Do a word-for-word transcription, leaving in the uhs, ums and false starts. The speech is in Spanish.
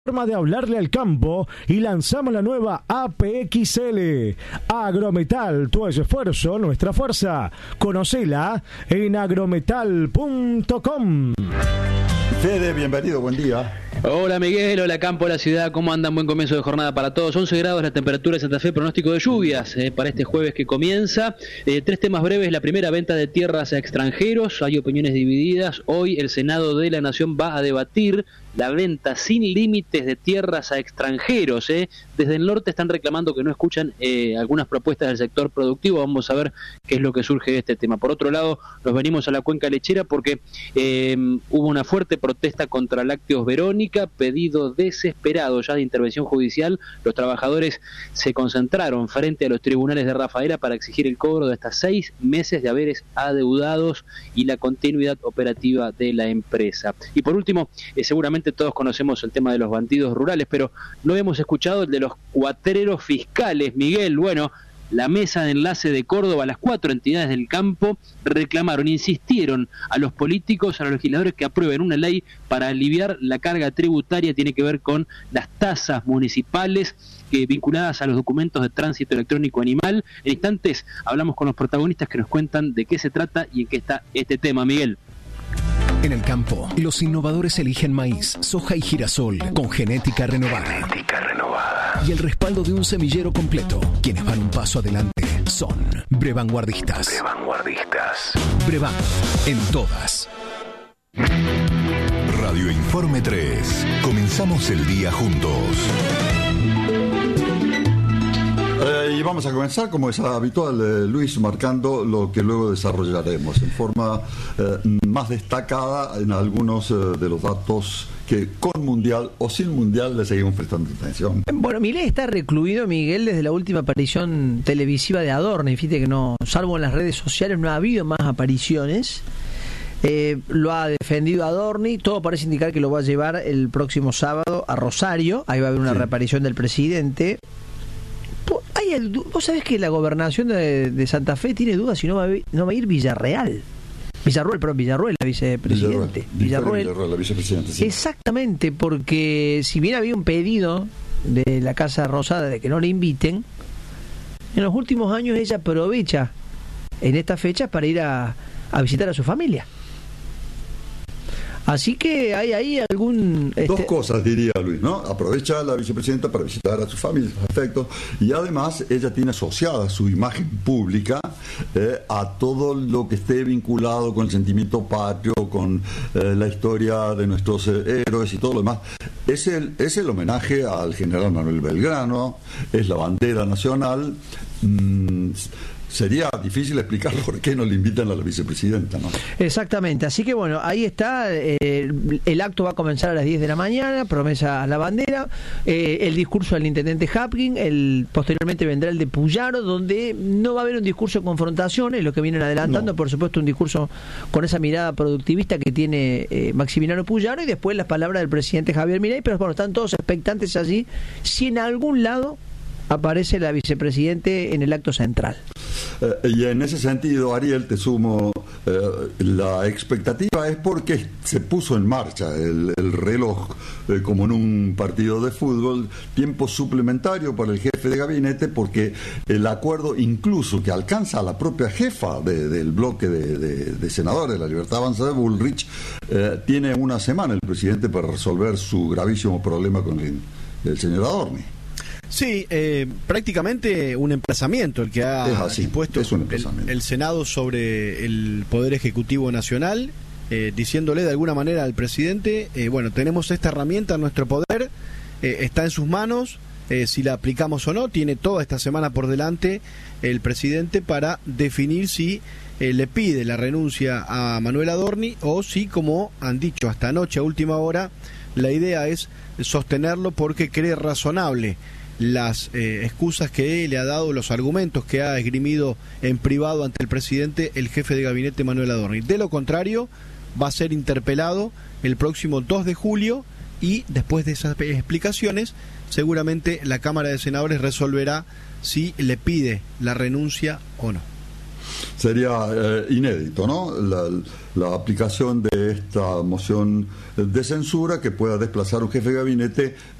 Forma de hablarle al campo y lanzamos la nueva A P X L. Agrometal, tu esfuerzo, nuestra fuerza. Conocela en agrometal punto com. Fede, bienvenido, buen día. Hola Miguel, hola campo, la ciudad, ¿cómo andan? Buen comienzo de jornada para todos. once grados la temperatura de Santa Fe, pronóstico de lluvias eh, para este jueves que comienza. Eh, tres temas breves, la primera, venta de tierras a extranjeros, hay opiniones divididas. Hoy el Senado de la Nación va a debatir la venta sin límites de tierras a extranjeros. Eh. Desde el norte están reclamando que no escuchan eh, algunas propuestas del sector productivo. Vamos a ver qué es lo que surge de este tema. Por otro lado, nos venimos a la cuenca lechera porque eh, hubo una fuerte protesta contra Lácteos Verónica, pedido desesperado ya de intervención judicial. Los trabajadores se concentraron frente a los tribunales de Rafaela para exigir el cobro de hasta seis meses de haberes adeudados y la continuidad operativa de la empresa. Y por último, eh, seguramente todos conocemos el tema de los bandidos rurales, pero no hemos escuchado el de los cuatreros fiscales. Miguel, bueno, la mesa de enlace de Córdoba, las cuatro entidades del campo reclamaron, insistieron a los políticos, a los legisladores que aprueben una ley para aliviar la carga tributaria. Tiene que ver con las tasas municipales eh, vinculadas a los documentos de tránsito electrónico animal. En instantes hablamos con los protagonistas que nos cuentan de qué se trata y en qué está este tema, Miguel. En el campo, los innovadores eligen maíz, soja y girasol con genética renovada. Genética renovada. Y el respaldo de un semillero completo. Quienes van un paso adelante son Brevanguardistas. Brevanguardistas. Brevan, en todas. Radio Informe tres. Comenzamos el día juntos. Eh, y vamos a comenzar, como es habitual, eh, Luis, marcando lo que luego desarrollaremos en forma eh, más destacada en algunos eh, de los datos que con Mundial o sin Mundial le seguimos prestando atención. Bueno, Milei está recluido, Miguel, desde la última aparición televisiva de Adorni. Fíjate que no, salvo en las redes sociales, no ha habido más apariciones. Eh, lo ha defendido Adorni, todo parece indicar que lo va a llevar el próximo sábado a Rosario. Ahí va a haber una sí. reaparición del presidente. Hay el, vos sabés que la gobernación de, de Santa Fe tiene dudas si no va, a, no va a ir Villarreal. Villarruel, perdón, Villarruel, la vicepresidente. Villarruel, Villarruel, Villarruel la vicepresidente, sí. Exactamente, porque si bien había un pedido de la Casa Rosada de que no le inviten, en los últimos años ella aprovecha en estas fechas para ir a, a visitar a su familia. Así que hay ahí algún... Dos este... cosas diría Luis, ¿no? Aprovecha a la vicepresidenta para visitar a su familia, sus afectos, y además ella tiene asociada su imagen pública eh, a todo lo que esté vinculado con el sentimiento patrio, con eh, la historia de nuestros eh, héroes y todo lo demás. Es el, es el homenaje al general Manuel Belgrano, es la bandera nacional. Mmm, Sería difícil explicar por qué no le invitan a la vicepresidenta, ¿no? Exactamente, así que bueno, ahí está, eh, el acto va a comenzar a las diez de la mañana, promesa a la bandera, eh, el discurso del intendente Hapkin, el, posteriormente vendrá el de Puyaro, donde no va a haber un discurso de confrontación, es lo que vienen adelantando, no. Por supuesto un discurso con esa mirada productivista que tiene eh, Maximiliano Puyaro, y después las palabras del presidente Javier Milei, pero bueno, están todos expectantes allí, si en algún lado aparece la vicepresidente en el acto central. Eh, y en ese sentido, Ariel, te sumo, eh, la expectativa es porque se puso en marcha el, el reloj, eh, como en un partido de fútbol, tiempo suplementario para el jefe de gabinete, porque el acuerdo incluso que alcanza a la propia jefa de, del bloque de, de, de senadores de la Libertad Avanza de Bullrich, eh, tiene una semana el presidente para resolver su gravísimo problema con el, el señor Adorni. Sí, eh, prácticamente un emplazamiento el que ha dispuesto el, el Senado sobre el Poder Ejecutivo Nacional, eh, diciéndole de alguna manera al presidente, eh, bueno, tenemos esta herramienta en nuestro poder, eh, está en sus manos, eh, si la aplicamos o no, tiene toda esta semana por delante el presidente para definir si eh, le pide la renuncia a Manuel Adorni o si, como han dicho hasta anoche a última hora, la idea es sostenerlo porque cree razonable las eh, excusas que le ha dado, los argumentos que ha esgrimido en privado ante el presidente el jefe de gabinete Manuel Adorni. De lo contrario, va a ser interpelado el próximo dos de julio y después de esas explicaciones, seguramente la Cámara de Senadores resolverá si le pide la renuncia o no. Sería eh, inédito, ¿no? La, la aplicación de esta moción de censura que pueda desplazar un jefe de gabinete